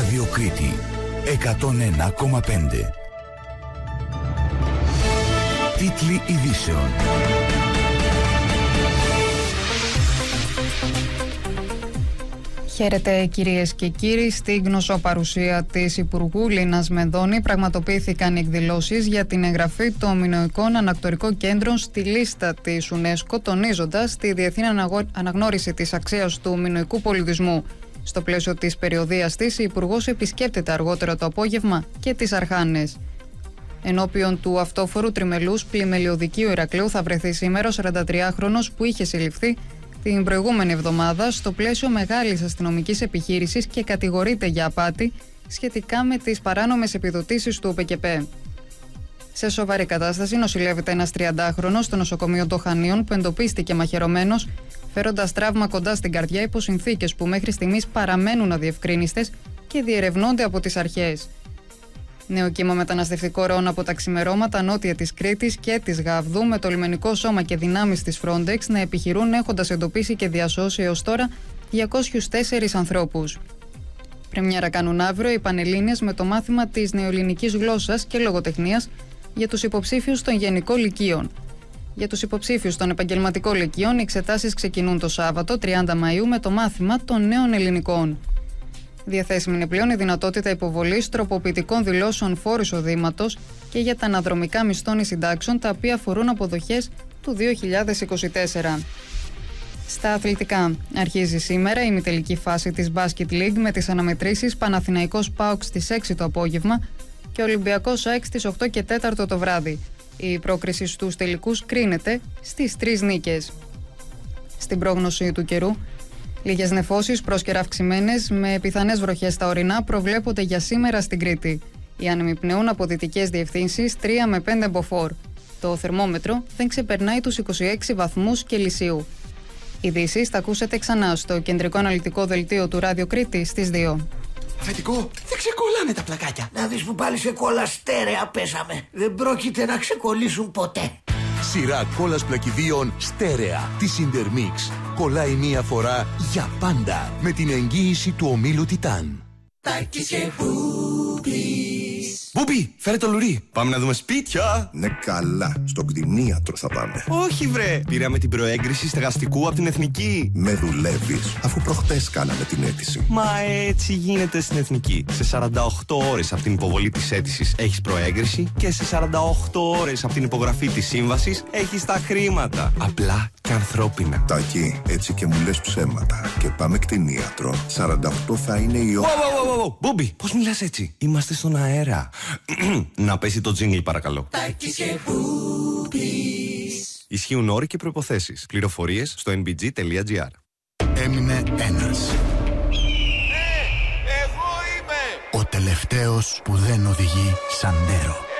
Ράδιο Κρήτη 101,5. Τίτλοι ειδήσεων. Χαίρετε κυρίες και κύριοι. Στη γνωσοπαρουσία της Υπουργού Λίνας Μενδώνη πραγματοποιήθηκαν εκδηλώσεις για την εγγραφή των μινωικών ανακτορικών κέντρων στη λίστα της UNESCO, τονίζοντας τη διεθνή αναγνώριση της αξίας του μινωικού πολιτισμού. Στο πλαίσιο της περιοδείας της, η Υπουργός επισκέπτεται αργότερα το απόγευμα και τις Αρχάνες. Ενώπιον του αυτόφορου τριμελούς πλημελιωδικίου Ηρακλείου θα βρεθεί σήμερα ο 43χρονος που είχε συλληφθεί την προηγούμενη εβδομάδα στο πλαίσιο μεγάλης αστυνομικής επιχείρησης και κατηγορείται για απάτη σχετικά με τις παράνομες επιδοτήσεις του ΟΠΕΚΕΠΕ. Σε σοβαρή κατάσταση νοσηλεύεται ένας 30χρονος στο νοσοκομείο των Χανίων που εντοπίστηκε μαχαιρωμένος, φέροντας τραύμα κοντά στην καρδιά υπό συνθήκες που μέχρι στιγμής παραμένουν αδιευκρίνιστες και διερευνώνται από τις αρχές. Νέο κύμα μεταναστευτικό ροών από τα ξημερώματα νότια της Κρήτης και της Γαβδού με το λιμενικό σώμα και δυνάμεις της Frontex να επιχειρούν έχοντας εντοπίσει και διασώσει έως τώρα 204 ανθρώπους. Πρεμιέρα κάνουν αύριο οι Πανελλήνιες με το μάθημα της νεοελληνικής γλώσσας και λογοτεχνίας για τους υποψήφιους των γενικών λυκείων. Για τους υποψήφιους των επαγγελματικών λυκείων οι εξετάσεις ξεκινούν το Σάββατο 30 Μαΐου με το μάθημα των νέων ελληνικών. Διαθέσιμη είναι πλέον η δυνατότητα υποβολής τροποποιητικών δηλώσεων φόρου εισοδήματος και για τα αναδρομικά μισθών συντάξεων τα οποία αφορούν αποδοχές του 2024. Στα αθλητικά, αρχίζει σήμερα η ημιτελική φάση της Basket League με τις αναμετρήσεις Παναθηναϊκός ΠΑΟΚ στις 6 το απόγευμα και Ολυμπιακός ΑΕΚ στις 8 και 4 το βράδυ. Η πρόκριση στους τελικούς κρίνεται στις 3 νίκες. Στην πρόγνωση του καιρού, λίγες νεφώσεις πρόσκαιρα αυξημένες με πιθανές βροχές στα ορεινά προβλέπονται για σήμερα στην Κρήτη. Οι άνεμοι πνέουν από δυτικές διευθύνσεις 3 με 5 μποφόρ. Το θερμόμετρο δεν ξεπερνάει τους 26 βαθμούς Κελσίου. Ειδήσεις θα ακούσετε ξανά στο κεντρικό αναλυτικό δελτίο του Ράδιο Κρήτη στις 2. Αφεντικό, δεν ξεκολλάνε τα πλακάκια. Να δεις που πάλι σε κόλλα στέρεα πέσαμε. Δεν πρόκειται να ξεκολλήσουν ποτέ. Σειρά κόλλας πλακιδίων στέρεα της Intermix. Κολλάει μία φορά για πάντα με την εγγύηση του ομίλου Τιτάν. Τάκης και Μπούπης. Μπούπη, φέρε το λουρί. Πάμε να δούμε σπίτια. Ναι καλά, στον κτηνίατρο θα πάμε. Όχι βρε, πήραμε την προέγκριση στεγαστικού από την Εθνική. Με δουλεύεις, αφού προχτές κάναμε την αίτηση. Μα έτσι γίνεται στην Εθνική. Σε 48 ώρες από την υποβολή της αίτησης έχεις προέγκριση και σε 48 ώρες από την υπογραφή της σύμβασης έχεις τα χρήματα. Απλά και ανθρώπινα. Τάκη, έτσι και μου λες ψέματα. Και πάμε κτηνίατρο. 48 θα είναι η ώρα. Μπούμπι, πώς μιλάς έτσι? Είμαστε στον αέρα. Να πέσει το τζίνγκλ παρακαλώ. Τάκης και Μπούπης. Ισχύουν όροι και προϋποθέσεις. Πληροφορίες στο nbg.gr. Έμεινε ένας. Εγώ είμαι! Ο τελευταίος που δεν οδηγεί Σαντέρο.